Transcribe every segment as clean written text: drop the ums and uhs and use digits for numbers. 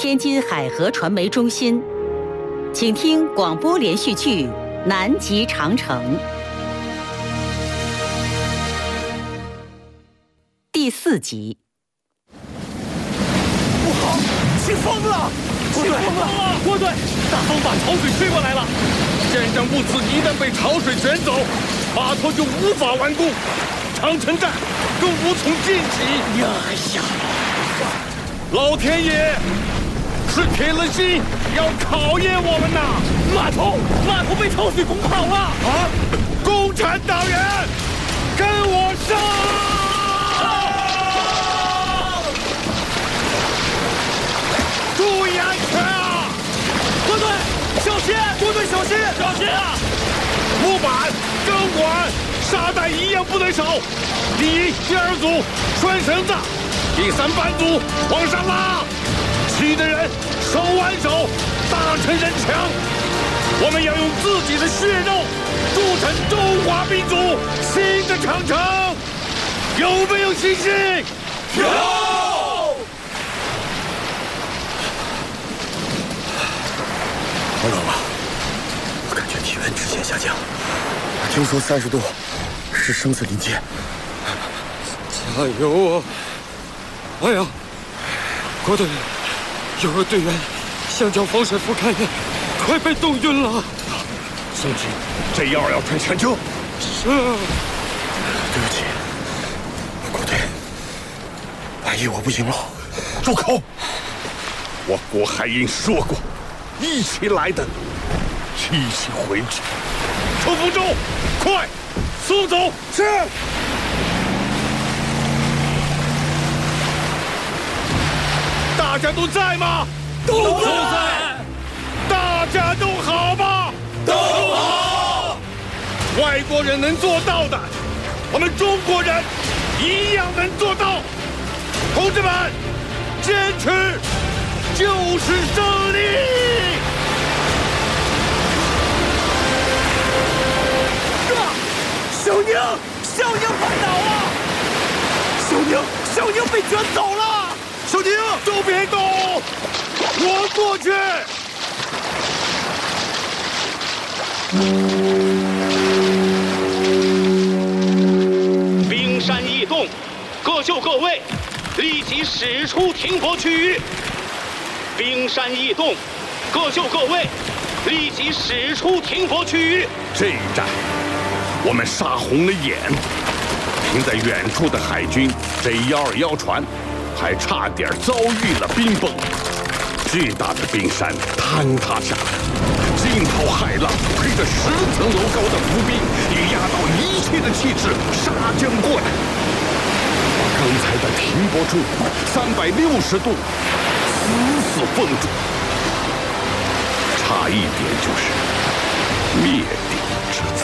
天津海河传媒中心，请听广播连续剧《南极长城》第4集。 不好，起风了！起风了！ 郭队，大风把潮水吹过来了。建设物资一旦被潮水卷走，码头就无法完工，长城站更无从建起。 呀， 老天爷是铁了心要考验我们呐！ 码头被潮水攻跑了！ 啊！共产党员，跟我上！注意安全啊！ 郭队，小心！郭队，小心！ 小心啊！木板、钢管、沙袋一样不能少。第一、第2组拴绳子，第3班组往上拉。其余的人手挽手，大成人墙。我们要用自己的血肉铸成中华民族新的长城，有没有信心？ 有！ 好冷啊！我感觉体温直线下降。听说30度是生死临界。 加油啊！哎呀，郭队，有个队员想将防水服开的，快被冻晕了。 宋局，J12要穿全救。 是。 对不起，郭队，万一我不行了。住口！ 我郭海英说过，一起来的，一起回去。程福州，快送走！ 是。 大家都在吗？ 都在。 大家都好吗？ 都好。 外国人能做到的，我们中国人一样能做到。同志们，坚持就是胜利！ 小宁快倒了！小宁被卷走了！小宁， 都别动，我过去。 冰山异动，各就各位，立即驶出停泊区域。冰山异动，各就各位，立即驶出停泊区域。 这一战，我们杀红了眼，停在远处的海军J121船还差点遭遇了冰崩，巨大的冰山坍塌下来，惊涛骇浪推着10层楼高的浮冰以压倒一切的气势杀将过来，把刚才的停泊处360度死封住，差一点就是灭顶之灾。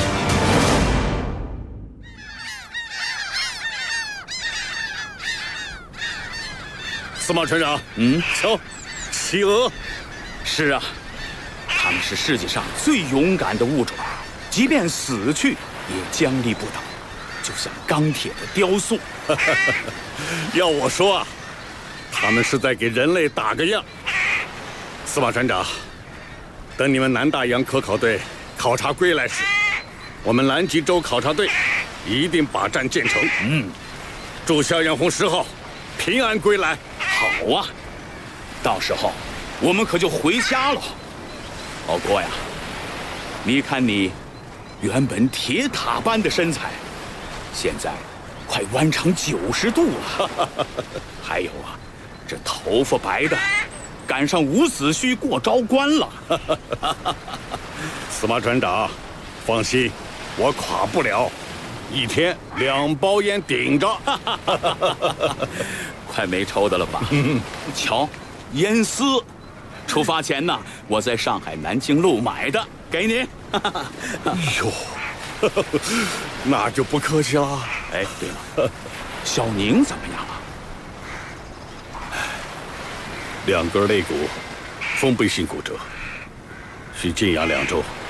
司马船长，瞧，企鹅。 是啊，他们是世界上最勇敢的物种，即便死去也僵立不倒，就像钢铁的雕塑。 要我说啊，他们是在给人类打个样。司马船长，等你们南大洋科考队考察归来时，我们南极洲考察队一定把站建成。祝肖阳红10号平安归来。 好啊，到时候我们可就回家了。老郭呀，你看你原本铁塔般的身材，现在快弯成90度了。还有啊，这头发白的，赶上伍子胥过昭关了。 司马船长，放心，我垮不了，一天2包烟顶着。 快没抽的了吧？瞧，烟丝，出发前呢，我在上海南京路买的，给你。 哎呦，那就不客气了。 哎，对了，小宁怎么样了 ？2根肋骨封闭性骨折，需静养2周。